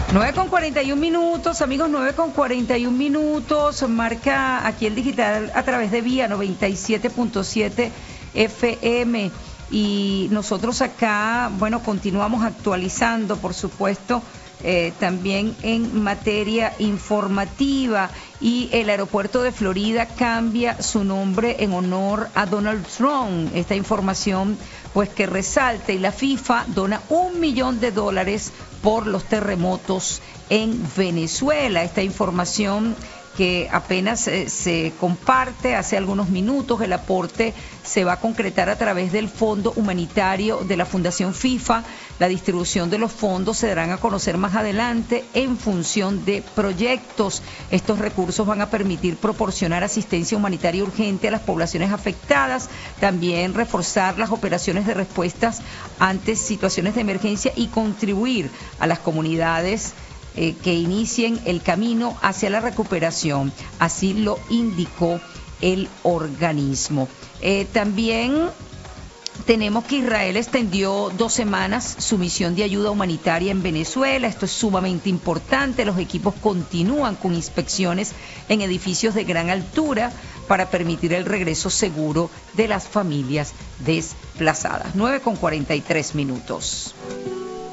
9:41 amigos, 9:41, marca aquí el digital a través de Vía 97.7 FM y nosotros acá, bueno, continuamos actualizando, por supuesto, también en materia informativa, y el aeropuerto de Florida cambia su nombre en honor a Donald Trump. Esta información pues que resalta, y la FIFA dona $1 millón por los terremotos en Venezuela. Esta información que apenas se comparte hace algunos minutos. El aporte se va a concretar a través del Fondo Humanitario de la Fundación FIFA. La distribución de los fondos se darán a conocer más adelante en función de proyectos. Estos recursos van a permitir proporcionar asistencia humanitaria urgente a las poblaciones afectadas, también reforzar las operaciones de respuestas ante situaciones de emergencia y contribuir a las comunidades que inicien el camino hacia la recuperación. Así lo indicó el organismo. También tenemos que Israel extendió 2 semanas su misión de ayuda humanitaria en Venezuela. Esto es sumamente importante. Los equipos continúan con inspecciones en edificios de gran altura para permitir el regreso seguro de las familias desplazadas. 9:43.